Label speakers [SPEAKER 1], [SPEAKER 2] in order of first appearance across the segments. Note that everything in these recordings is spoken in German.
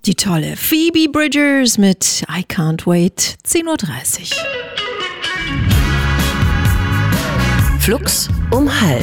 [SPEAKER 1] Die tolle Phoebe Bridgers mit I Can't Wait, 10.30 Uhr.
[SPEAKER 2] Flux um 12:30.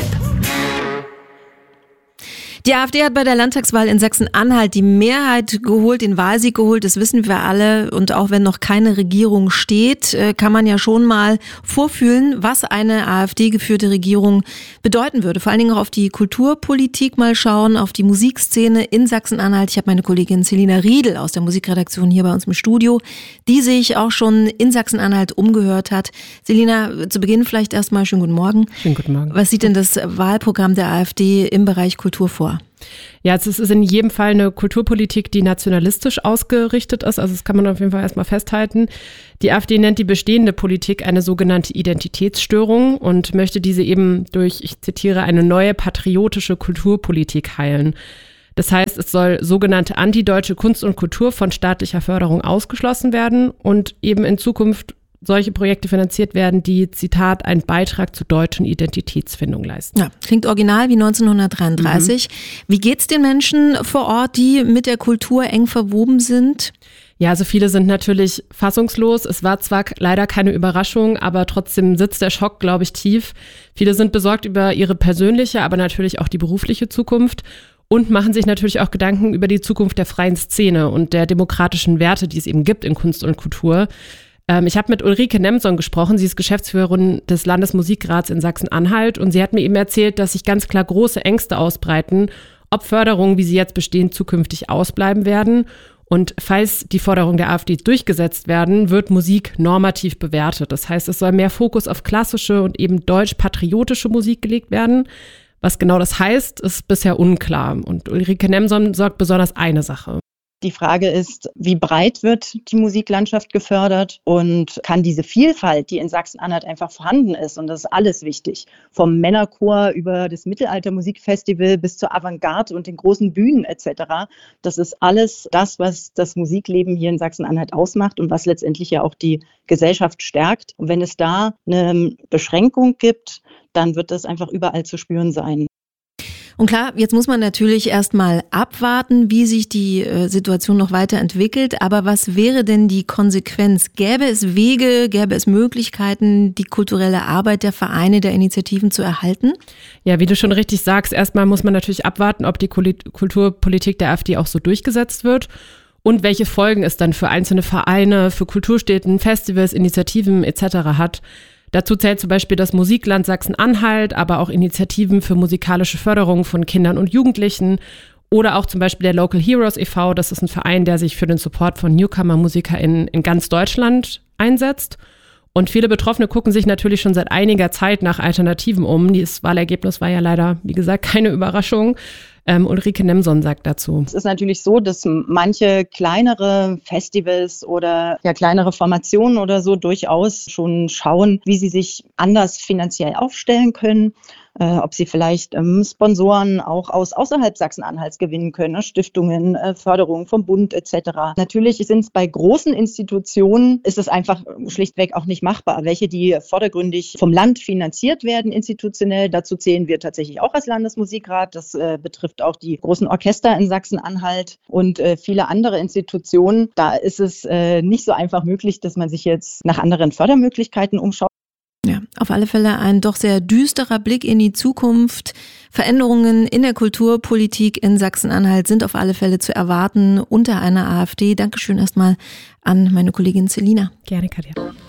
[SPEAKER 1] Die AfD hat bei der Landtagswahl in Sachsen-Anhalt die Mehrheit geholt, den Wahlsieg geholt, das wissen wir alle. Und auch wenn noch keine Regierung steht, kann man ja schon mal vorfühlen, was eine AfD-geführte Regierung bedeuten würde. Vor allen Dingen auch auf die Kulturpolitik mal schauen, auf die Musikszene in Sachsen-Anhalt. Ich habe meine Kollegin Selina Riedel aus der Musikredaktion hier bei uns im Studio, die sich auch schon in Sachsen-Anhalt umgehört hat. Selina, zu Beginn vielleicht erstmal schönen guten Morgen.
[SPEAKER 3] Schönen guten Morgen.
[SPEAKER 1] Was sieht denn das Wahlprogramm der AfD im Bereich Kultur vor?
[SPEAKER 3] Ja, es ist in jedem Fall eine Kulturpolitik, die nationalistisch ausgerichtet ist. Also das kann man auf jeden Fall erstmal festhalten. Die AfD nennt die bestehende Politik eine sogenannte Identitätsstörung und möchte diese eben durch, ich zitiere, eine neue patriotische Kulturpolitik heilen. Das heißt, es soll sogenannte antideutsche Kunst und Kultur von staatlicher Förderung ausgeschlossen werden und eben in Zukunft solche Projekte finanziert werden, die, Zitat, einen Beitrag zur deutschen Identitätsfindung leisten.
[SPEAKER 1] Ja, klingt original wie 1933. Wie geht's den Menschen vor Ort, die mit der Kultur eng verwoben sind?
[SPEAKER 3] Ja, also viele sind natürlich fassungslos. Es war zwar leider keine Überraschung, aber trotzdem sitzt der Schock, glaube ich, tief. Viele sind besorgt über ihre persönliche, aber natürlich auch die berufliche Zukunft und machen sich natürlich auch Gedanken über die Zukunft der freien Szene und der demokratischen Werte, die es eben gibt in Kunst und Kultur. Ich habe mit Ulrike Nemson gesprochen, sie ist Geschäftsführerin des Landesmusikrats in Sachsen-Anhalt und sie hat mir eben erzählt, dass sich ganz klar große Ängste ausbreiten, ob Förderungen, wie sie jetzt bestehen, zukünftig ausbleiben werden. Und falls die Forderungen der AfD durchgesetzt werden, wird Musik normativ bewertet. Das heißt, es soll mehr Fokus auf klassische und eben deutsch-patriotische Musik gelegt werden. Was genau das heißt, ist bisher unklar. Und Ulrike Nemson sorgt besonders eine Sache.
[SPEAKER 4] Die Frage ist, wie breit wird die Musiklandschaft gefördert und kann diese Vielfalt, die in Sachsen-Anhalt einfach vorhanden ist, und das ist alles wichtig, vom Männerchor über das Mittelaltermusikfestival bis zur Avantgarde und den großen Bühnen etc., das ist alles das, was das Musikleben hier in Sachsen-Anhalt ausmacht und was letztendlich ja auch die Gesellschaft stärkt. Und wenn es da eine Beschränkung gibt, dann wird das einfach überall zu spüren sein.
[SPEAKER 1] Und klar, jetzt muss man natürlich erstmal abwarten, wie sich die Situation noch weiterentwickelt. Aber was wäre denn die Konsequenz? Gäbe es Wege, gäbe es Möglichkeiten, die kulturelle Arbeit der Vereine, der Initiativen zu erhalten?
[SPEAKER 3] Ja, wie du schon richtig sagst, erstmal muss man natürlich abwarten, ob die Kulturpolitik der AfD auch so durchgesetzt wird und welche Folgen es dann für einzelne Vereine, für Kulturstätten, Festivals, Initiativen etc. hat. Dazu zählt zum Beispiel das Musikland Sachsen-Anhalt, aber auch Initiativen für musikalische Förderung von Kindern und Jugendlichen oder auch zum Beispiel der Local Heroes e.V., das ist ein Verein, der sich für den Support von Newcomer-MusikerInnen in ganz Deutschland einsetzt. Und viele Betroffene gucken sich natürlich schon seit einiger Zeit nach Alternativen um. Das Wahlergebnis war ja leider, wie gesagt, keine Überraschung. Ulrike Nemson sagt dazu.
[SPEAKER 4] Es ist natürlich so, dass manche kleinere Festivals oder ja kleinere Formationen oder so durchaus schon schauen, wie sie sich anders finanziell aufstellen können. Ob sie vielleicht Sponsoren auch außerhalb Sachsen-Anhalts gewinnen können, ne? Stiftungen, Förderungen vom Bund etc. Natürlich sind es bei großen Institutionen, ist es einfach schlichtweg auch nicht machbar. Welche, die vordergründig vom Land finanziert werden, institutionell, dazu zählen wir tatsächlich auch als Landesmusikrat. Das betrifft auch die großen Orchester in Sachsen-Anhalt und viele andere Institutionen. Da ist es nicht so einfach möglich, dass man sich jetzt nach anderen Fördermöglichkeiten umschaut.
[SPEAKER 1] Ja, auf alle Fälle ein doch sehr düsterer Blick in die Zukunft. Veränderungen in der Kulturpolitik in Sachsen-Anhalt sind auf alle Fälle zu erwarten unter einer AfD. Dankeschön erstmal an meine Kollegin Selina.
[SPEAKER 3] Gerne, Katja.